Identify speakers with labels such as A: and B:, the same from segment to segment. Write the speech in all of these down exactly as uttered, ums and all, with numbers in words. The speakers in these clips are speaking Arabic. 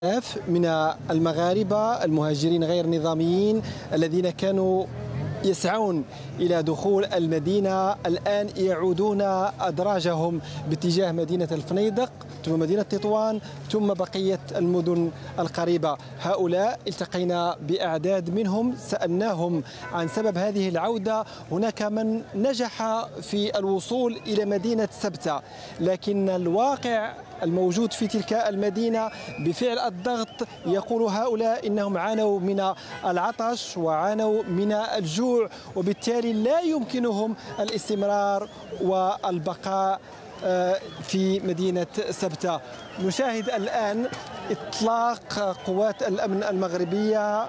A: آلاف من المغاربة المهاجرين غير نظاميين الذين كانوا يسعون إلى دخول المدينة الآن يعودون أدراجهم باتجاه مدينة الفنيدق ثم مدينة تطوان ثم بقية المدن القريبة. هؤلاء التقينا بأعداد منهم، سألناهم عن سبب هذه العودة. هناك من نجح في الوصول إلى مدينة سبتة، لكن الواقع الموجود في تلك المدينة بفعل الضغط يقول هؤلاء إنهم عانوا من العطش وعانوا من الجوع، وبالتالي لا يمكنهم الاستمرار والبقاء في مدينة سبتة. نشاهد الآن إطلاق قوات الأمن المغربية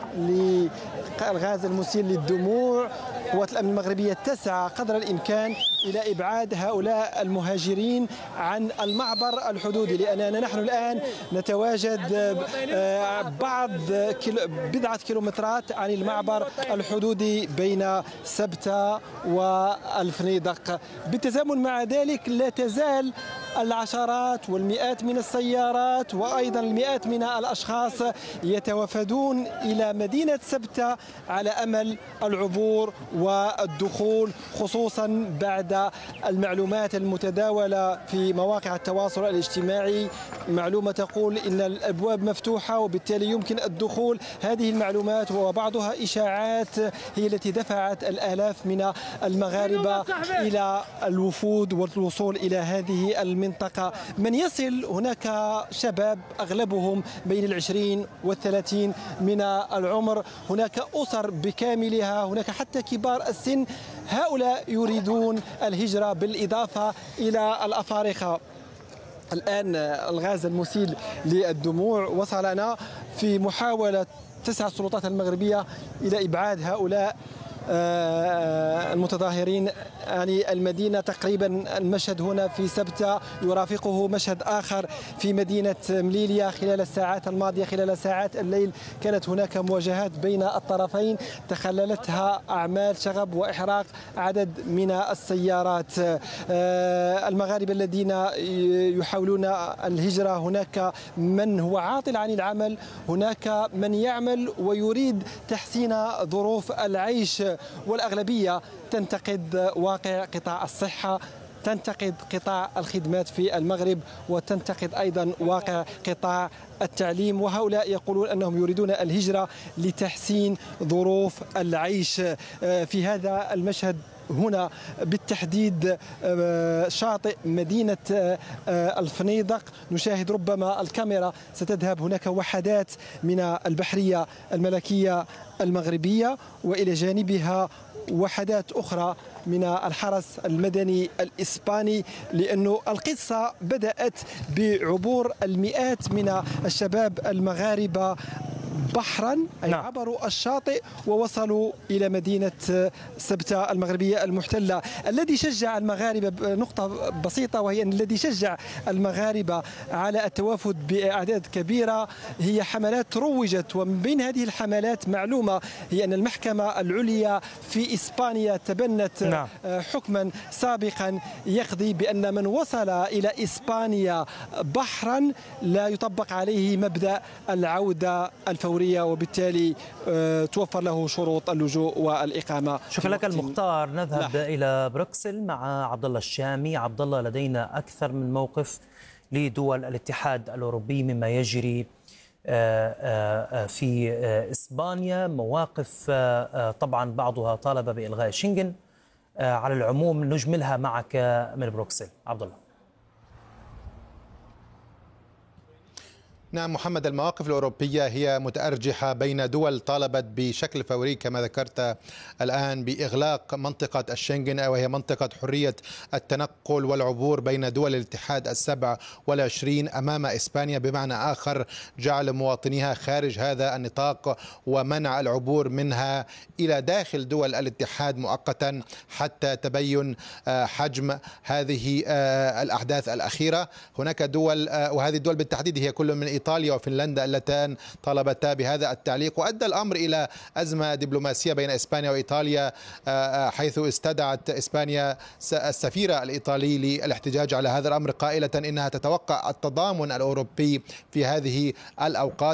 A: للغاز المسيل للدموع. قوات الأمن المغربية تسعى قدر الإمكان إلى إبعاد هؤلاء المهاجرين عن المعبر الحدودي، لأننا نحن الآن نتواجد بعض بضعة كيلومترات عن المعبر الحدودي بين سبتة والفنيدق. بالتزامن مع ذلك لا تزال العشرات والمئات من السيارات وأيضا المئات من الأشخاص يتوافدون إلى مدينة سبتة على أمل العبور والدخول، خصوصا بعد المعلومات المتداولة في مواقع التواصل الاجتماعي. معلومة تقول إن الأبواب مفتوحة وبالتالي يمكن الدخول. هذه المعلومات وبعضها إشاعات هي التي دفعت الآلاف من المغاربة إلى الوفود والوصول إلى هذه المنطقة. من يصل هناك شباب أغلبهم بين العشرين والثلاثين من العمر، هناك أسر بكاملها، هناك حتى كبار السن. هؤلاء يريدون الهجرة بالإضافة إلى الأفارقة. الآن الغاز المسيل للدموع وصلنا في محاولة تسعى السلطات المغربية إلى إبعاد هؤلاء المتظاهرين عن المدينة. تقريبا المشهد هنا في سبتة يرافقه مشهد آخر في مدينة مليليا. خلال الساعات الماضية، خلال ساعات الليل، كانت هناك مواجهات بين الطرفين تخللتها أعمال شغب وإحراق عدد من السيارات. المغاربة الذين يحاولون الهجرة، هناك من هو عاطل عن العمل، هناك من يعمل ويريد تحسين ظروف العيش، والأغلبية تنتقد واقع قطاع الصحة، تنتقد قطاع الخدمات في المغرب، وتنتقد أيضا واقع قطاع التعليم. وهؤلاء يقولون أنهم يريدون الهجرة لتحسين ظروف العيش. في هذا المشهد هنا بالتحديد شاطئ مدينة الفنيدق نشاهد، ربما الكاميرا ستذهب، هناك وحدات من البحرية الملكية المغربية، وإلى جانبها وحدات أخرى من الحرس المدني الإسباني، لأنه القصة بدأت بعبور المئات من الشباب المغاربة بحرا، أي نعم. عبروا الشاطئ ووصلوا إلى مدينة سبتة المغربية المحتلة. الذي شجع المغاربة، نقطة بسيطة وهي أن الذي شجع المغاربة على التوافد بأعداد كبيرة هي حملات روجت، ومن بين هذه الحملات معلومة هي أن المحكمة العليا في إسبانيا تبنت نعم. حكما سابقا يقضي بأن من وصل إلى إسبانيا بحرا لا يطبق عليه مبدأ العودة الفورية، وبالتالي توفر له شروط اللجوء والإقامة.
B: شكرا لك المختار. نذهب لا. إلى بروكسل مع عبد الله الشامي. عبد الله، لدينا أكثر من موقف لدول الاتحاد الأوروبي مما يجري في إسبانيا، مواقف طبعا بعضها طالب بإلغاء شنغن. على العموم نجملها معك من بروكسل. عبد الله.
C: نعم محمد، المواقف الأوروبية هي متأرجحة بين دول طالبت بشكل فوري كما ذكرت الآن بإغلاق منطقة الشنغن، وهي منطقة حرية التنقل والعبور بين دول الاتحاد السبع والعشرين أمام إسبانيا، بمعنى آخر جعل مواطنيها خارج هذا النطاق ومنع العبور منها إلى داخل دول الاتحاد مؤقتا حتى تبين حجم هذه الأحداث الأخيرة. هناك دول، وهذه الدول بالتحديد هي كل من إيطاليا وفنلندا اللتان طالبتا بهذا التعليق، وأدى الأمر إلى أزمة دبلوماسية بين إسبانيا وإيطاليا، حيث استدعت إسبانيا السفير الإيطالي للاحتجاج على هذا الأمر قائلة إنها تتوقع التضامن الأوروبي في هذه الأوقات.